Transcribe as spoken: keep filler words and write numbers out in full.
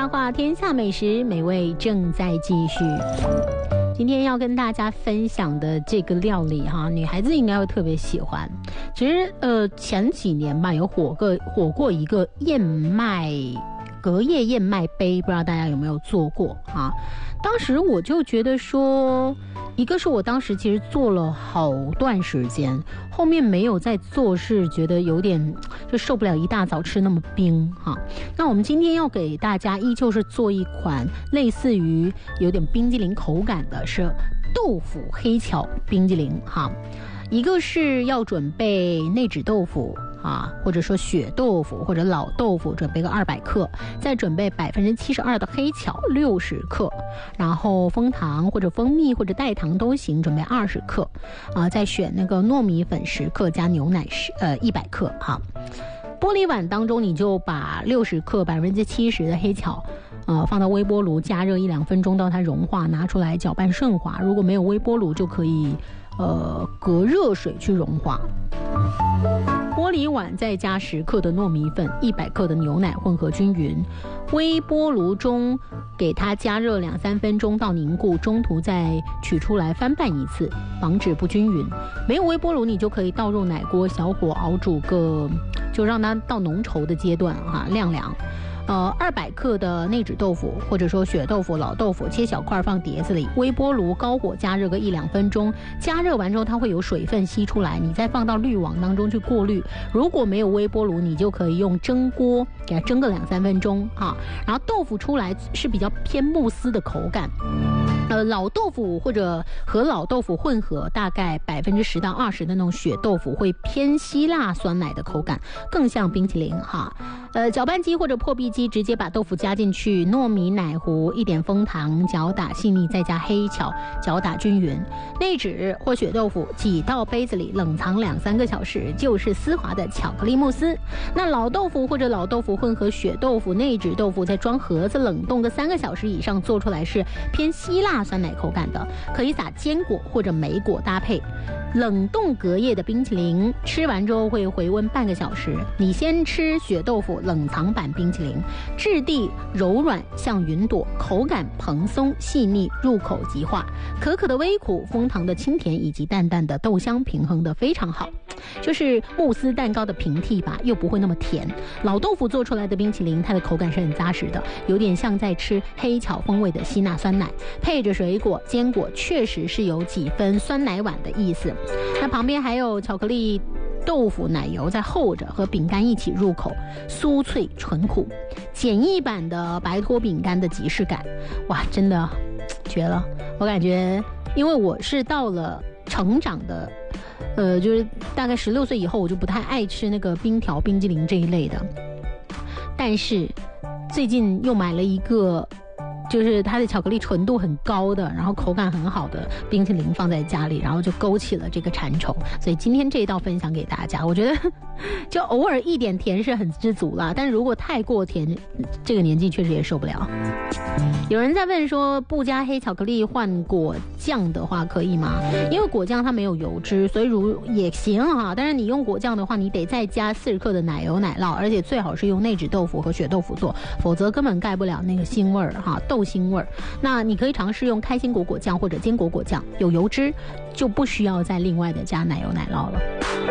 八卦天下美食，美味正在继续。今天要跟大家分享的这个料理哈，女孩子应该会特别喜欢。其实呃前几年吧，有火过火过一个燕麦隔夜燕麦杯，不知道大家有没有做过啊？当时我就觉得说，一个是我当时其实做了好段时间，后面没有再做，是觉得有点就受不了一大早吃那么冰哈。那我们今天要给大家依旧是做一款类似于有点冰激凌口感的，是豆腐黑巧冰激凌哈。一个是要准备内酯豆腐啊，或者说血豆腐或者老豆腐，准备个二百克，再准备百分之七十二的黑巧六十克，然后枫糖或者蜂蜜或者代糖都行，准备二十克，啊，再选那个糯米粉十克加牛奶十呃一百克哈。玻璃碗当中，你就把六十克百分之七十的黑巧。呃，放到微波炉加热一两分钟到它融化，拿出来搅拌顺滑。如果没有微波炉，就可以呃隔热水去融化。玻璃碗再加十克的糯米粉，一百克的牛奶，混合均匀。微波炉中给它加热两三分钟到凝固，中途再取出来翻拌一次，防止不均匀。没有微波炉，你就可以倒入奶锅，小火熬煮个，就让它到浓稠的阶段啊，晾凉。呃，二百克的内酯豆腐或者说血豆腐、老豆腐，切小块放碟子里，微波炉高火加热个一两分钟，加热完之后它会有水分吸出来，你再放到滤网当中去过滤。如果没有微波炉，你就可以用蒸锅给它蒸个两三分钟哈。然后豆腐出来是比较偏慕斯的口感。呃，老豆腐或者和老豆腐混合，大概百分之十到二十的那种血豆腐会偏希腊酸奶的口感，更像冰淇淋哈。呃，搅拌机或者破壁机直接把豆腐加进去，糯米、奶糊、一点枫糖搅打细腻，再加黑巧搅打均匀。内酯或血豆腐挤到杯子里，冷藏两三个小时，就是丝滑的巧克力慕斯。那老豆腐或者老豆腐混合血豆腐、内酯豆腐，再装盒子冷冻个三个小时以上，做出来是偏希腊酸奶口感的，可以撒坚果或者莓果搭配。冷冻隔夜的冰淇淋，吃完之后会回温半个小时。你先吃血豆腐冷藏版冰淇淋，质地柔软像云朵，口感蓬松细腻，入口即化，可可的微苦，枫糖的清甜，以及淡淡的豆香平衡的非常好，就是慕斯蛋糕的平替吧，又不会那么甜。老豆腐做出来的冰淇淋，它的口感是很扎实的，有点像在吃黑巧风味的希腊酸奶，配着水果坚果，确实是有几分酸奶碗的意思。那旁边还有巧克力豆腐奶油在厚着，和饼干一起入口，酥脆纯苦，简易版的白托饼干的即视感，哇，真的绝了！我感觉，因为我是到了成长的，呃，就是大概十六岁以后，我就不太爱吃那个冰条冰激凌这一类的，但是最近又买了一个。就是它的巧克力纯度很高的，然后口感很好的冰淇淋放在家里，然后就勾起了这个馋虫，所以今天这一道分享给大家。我觉得就偶尔一点甜是很知足啦，但如果太过甜，这个年纪确实也受不了。有人在问说，不加黑巧克力换果酱的话可以吗？因为果酱它没有油脂，所以如也行哈。但是你用果酱的话，你得再加四十克的奶油奶酪，而且最好是用内酯豆腐和血豆腐做，否则根本盖不了那个腥味儿哈，豆腥味儿。那你可以尝试用开心果果酱或者坚果果酱，有油脂就不需要再另外的加奶油奶酪了。